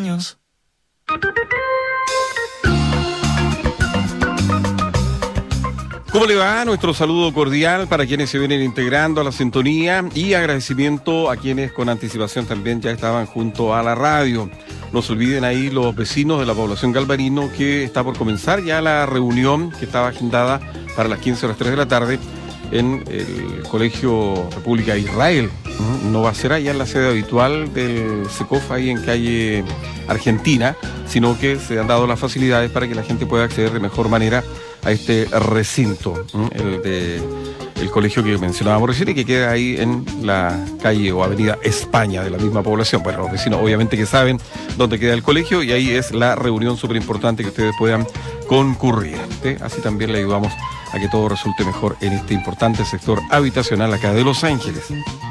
años. ¿Cómo le va? Nuestro saludo cordial para quienes se vienen integrando a la sintonía y agradecimiento a quienes con anticipación también ya estaban junto a la radio. No se olviden ahí los vecinos de la población Galvarino que está por comenzar ya la reunión que estaba agendada para las 15 a las 3 de la tarde en el Colegio República de Israel. No va a ser allá en la sede habitual del SECOF ahí en calle Argentina, sino que se han dado las facilidades para que la gente pueda acceder de mejor manera a este recinto, el colegio que mencionábamos recién y que queda ahí en la calle o avenida España de la misma población. Bueno, los vecinos obviamente que saben dónde queda el colegio y ahí es la reunión súper importante que ustedes puedan concurrir. Así también le ayudamos a que todo resulte mejor en este importante sector habitacional acá de Los Ángeles.